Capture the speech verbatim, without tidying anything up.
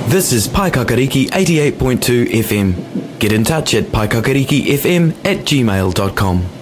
This is Paikakariki eighty-eight point two F M. Get in touch at paikakarikifm at gmail dot com.